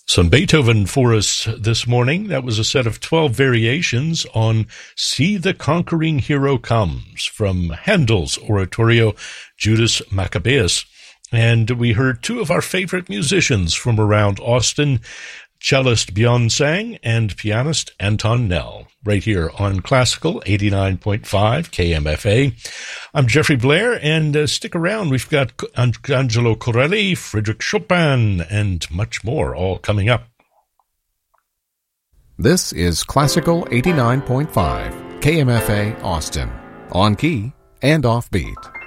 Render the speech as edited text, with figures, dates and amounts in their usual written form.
Some Beethoven for us this morning. That was a set of 12 variations on See the Conquering Hero Comes from Handel's oratorio Judas Maccabeus. And we heard two of our favorite musicians from around Austin, cellist Bjorn Sang and pianist Anton Nell, right here on Classical 89.5 KMFA. I'm Jeffrey Blair, and stick around. We've got Angelo Corelli, Frédéric Chopin, and much more all coming up. This is Classical 89.5 KMFA Austin, on key and offbeat.